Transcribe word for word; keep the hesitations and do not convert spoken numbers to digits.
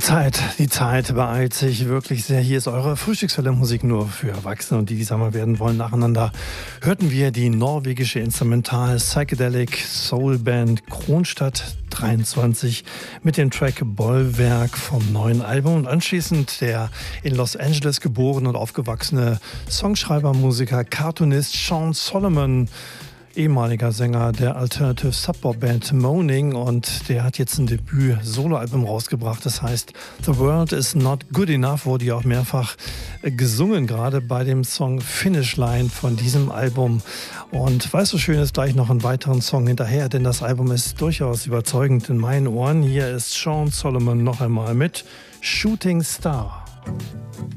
Zeit, die Zeit beeilt sich wirklich sehr. Hier ist eure Frühstückswelle Musik nur für Erwachsene und die, die Sommer werden wollen. Nacheinander hörten wir die norwegische Instrumental Psychedelic Soul Band Kronstadt dreiundzwanzig mit dem Track Bollwerk vom neuen Album und anschließend der in Los Angeles geborene und aufgewachsene Songschreiber, Musiker, Cartoonist Sean Solomon, ehemaliger Sänger der Alternative Subpop Band Moaning, und der hat jetzt ein Debüt-Soloalbum rausgebracht. Das heißt The World is Not Good Enough, wurde ja auch mehrfach gesungen, gerade bei dem Song Finish Line von diesem Album. Und weißt du, schön ist gleich noch einen weiteren Song hinterher, denn das Album ist durchaus überzeugend in meinen Ohren. Hier ist Sean Solomon noch einmal mit Shooting Star.